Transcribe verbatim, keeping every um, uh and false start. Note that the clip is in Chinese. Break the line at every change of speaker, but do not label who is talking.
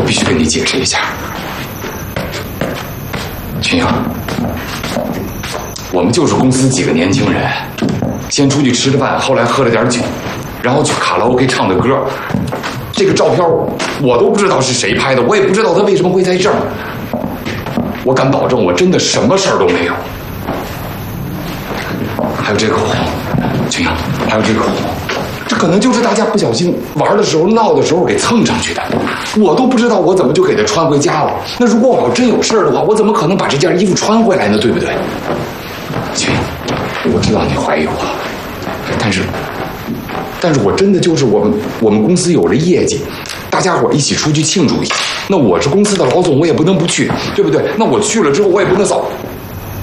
必须跟你解释一下。群英，我们就是公司几个年轻人，先出去吃了饭，后来喝了点酒，然后去卡拉 OK 唱的歌。这个照片我都不知道是谁拍的，我也不知道他为什么会在这儿。我敢保证，我真的什么事儿都没有。还有这个口红，群英，还有这个口红，这可能就是大家不小心玩的时候、闹的时候给蹭上去的。我都不知道我怎么就给它穿回家了。那如果我要真有事儿的话，我怎么可能把这件衣服穿回来呢？对不对？群英，我知道你怀疑我，但是。但是我真的就是我们我们公司有了业绩，大家伙一起出去庆祝一下。那我是公司的老总，我也不能不去，对不对？那我去了之后，我也不能扫